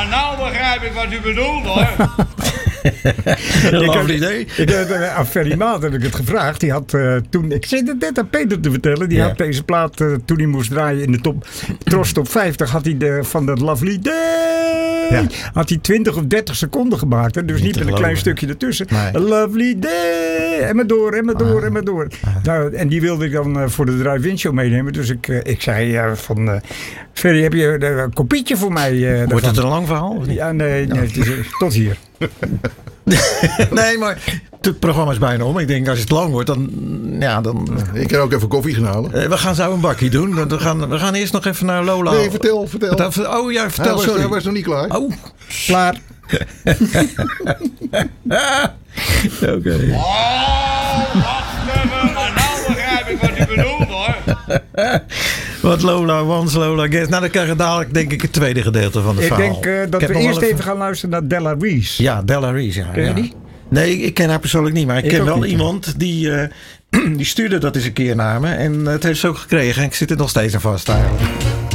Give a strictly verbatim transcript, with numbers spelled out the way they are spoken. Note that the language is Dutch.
maar nou begrijp ik wat u bedoelt, hoor. Lovely idee. Ik heb uh, aan Ferry Maat heb ik het gevraagd. Die had uh, toen, ik zit het net aan Peter te vertellen. Die Ja. had deze plaat, uh, toen hij moest draaien in de top, Tros Top vijftig, had hij de, van dat Lovely Day, Ja. had hij twintig of dertig seconden gemaakt. Hè? Dus Niet niet, te met een klein geloven. stukje ertussen. Nee. A Lovely Day. En maar door, en maar door, en maar door. Nou, en die wilde ik dan uh, voor de Drive-In Show meenemen. Dus ik, uh, ik zei uh, van, uh, Ferry, heb je uh, een kopietje voor mij? Uh, Wordt daarvan? het een lang verhaal? Of niet? Ja, nee, nee het is, uh, tot hier. Nee, maar het programma is bijna om. Ik denk, als het lang wordt, dan... Ja, dan Ik kan ook even koffie gaan halen. eh, we gaan zo een bakje doen. We gaan, we gaan eerst nog even naar Lola. Nee, vertel, vertel. Vertel- Oh ja, Hij vertel, was, sorry. hij was nog niet klaar. Oh, Klaar. oké. Oh, wacht even, maar nou begrijp ik wat u bedoelt, hoor. Wat Lola wants, Lola guess. Nou, dan krijgen we dadelijk denk ik het tweede gedeelte van het Ik verhaal. denk uh, dat heb we nog eerst wel even gaan luisteren naar Della Reese. Ja, Della Reese. Ja, Ken je ja. die? Nee, ik ken haar persoonlijk niet. Maar ik, Ik ken ook wel niet, iemand die, uh, die stuurde dat eens een keer naar me. En het heeft ze ook gekregen. En ik zit er nog steeds aan vast eigenlijk.